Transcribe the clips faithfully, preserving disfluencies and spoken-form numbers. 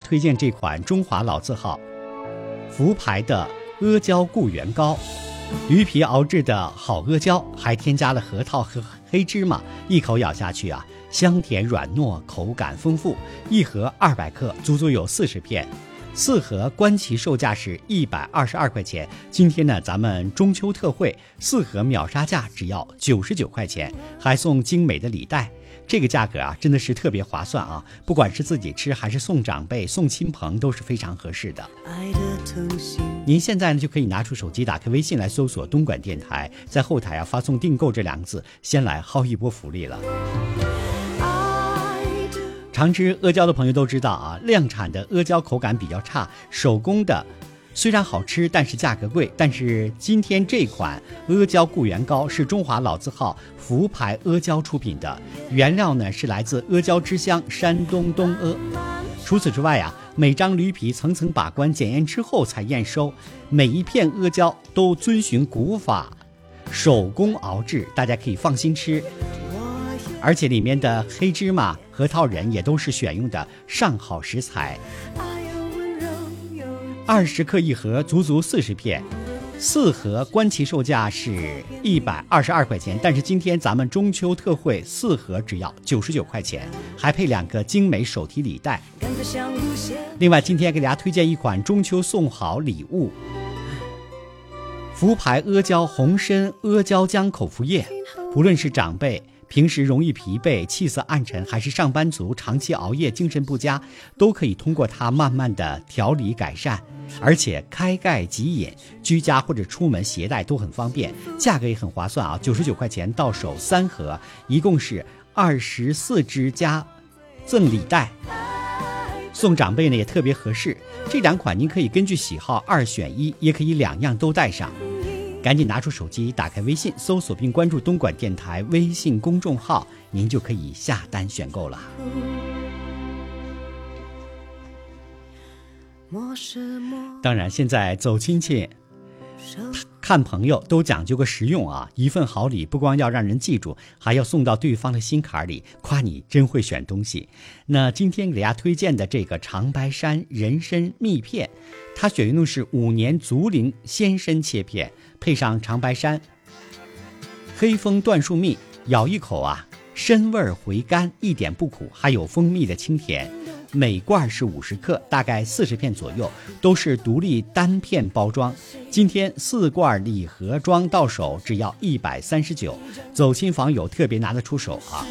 推荐这款中华老字号福牌的阿胶固元膏，驴皮熬制的好阿胶，还添加了核桃和黑芝麻，一口咬下去啊，香甜软糯，口感丰富。一盒二百克，足足有四十片。四盒官旗售价是一百二十二块钱，今天呢咱们中秋特惠，四盒秒杀价只要九十九块钱，还送精美的礼袋。这个价格啊真的是特别划算啊，不管是自己吃还是送长辈送亲朋都是非常合适的。您现在呢就可以拿出手机，打开微信来搜索东莞电台，在后台啊发送订购这两个字，先来薅一波福利了。常吃阿胶的朋友都知道啊，量产的阿胶口感比较差，手工的虽然好吃，但是价格贵。但是今天这款阿胶固元膏是中华老字号福牌阿胶出品的，原料呢是来自阿胶之乡山东东阿。除此之外啊，每张驴皮层层把关检验之后才验收，每一片阿胶都遵循古法手工熬制，大家可以放心吃。而且里面的黑芝麻、核桃仁也都是选用的上好食材。二十克一盒，足足四十片，四盒官旗售价是一百二十二块钱，但是今天咱们中秋特惠，四盒只要九十九块钱，还配两个精美手提礼袋。另外，今天给大家推荐一款中秋送好礼物，福牌阿胶红参阿胶浆口服液，不论是长辈平时容易疲惫、气色暗沉，还是上班族长期熬夜、精神不佳，都可以通过它慢慢的调理改善。而且开盖即饮，居家或者出门携带都很方便，价格也很划算啊，九十九块钱到手三盒，一共是二十四支加赠礼袋，送长辈呢也特别合适。这两款您可以根据喜好二选一，也可以两样都带上。赶紧拿出手机，打开微信，搜索并关注东莞电台微信公众号，您就可以下单选购了。当然，现在走亲戚、看朋友都讲究个实用啊！一份好礼不光要让人记住，还要送到对方的心坎里，夸你真会选东西。那今天给大家推荐的这个长白山人参蜜片，它选用的是五年竹林鲜参切片，配上长白山、黑蜂椴树蜜，咬一口啊，参味回甘，一点不苦，还有蜂蜜的清甜。每罐是五十克，大概四十片左右，都是独立单片包装。今天四罐礼盒装到手只要一百三十九，走亲访友特别拿得出手啊！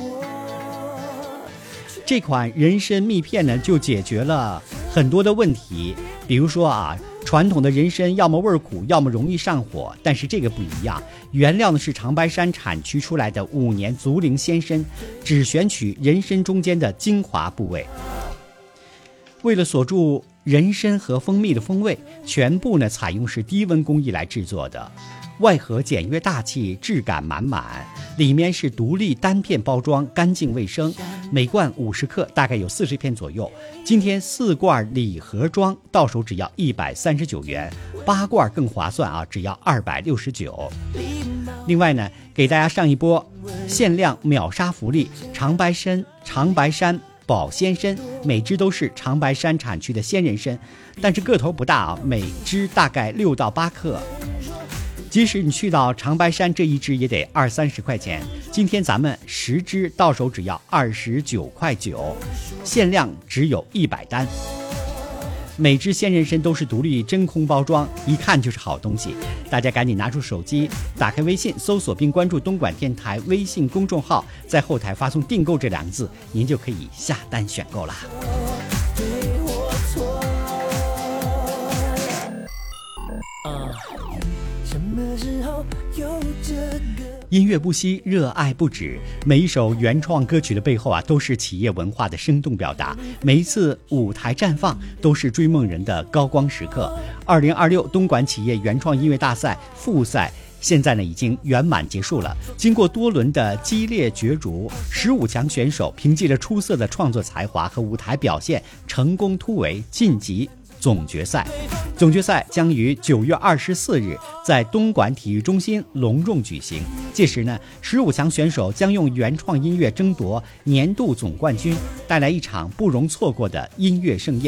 这款人参蜜片呢，就解决了很多的问题，比如说啊，传统的人参要么味苦，要么容易上火，但是这个不一样，原料呢是长白山产区出来的五年竹林鲜参，只选取人参中间的精华部位。为了锁住人参和蜂蜜的风味，全部呢采用是低温工艺来制作的，外盒简约大气，质感满满，里面是独立单片包装，干净卫生。每罐五十克，大概有四十片左右。今天四罐礼盒装到手只要一百三十九元，八罐更划算啊，只要二百六十九。另外呢，给大家上一波限量秒杀福利，长白参长白山保鲜参，每只都是长白山产区的鲜人参，但是个头不大啊，每只大概六到八克。即使你去到长白山，这一只也得二三十块钱。今天咱们十只到手只要二十九块九，限量只有一百单。每只鲜人参都是独立真空包装，一看就是好东西。大家赶紧拿出手机，打开微信，搜索并关注东莞电台微信公众号，在后台发送订购这两个字，您就可以下单选购啦。音乐不息，热爱不止。每一首原创歌曲的背后啊，都是企业文化的生动表达。每一次舞台绽放，都是追梦人的高光时刻。二零二六东莞企业原创音乐大赛复赛现在呢已经圆满结束了。经过多轮的激烈角逐，十五强选手凭借着出色的创作才华和舞台表现，成功突围晋级总决赛。总决赛将于九月二十四日在东莞体育中心隆重举行。届时呢，十五强选手将用原创音乐争夺年度总冠军，带来一场不容错过的音乐盛宴。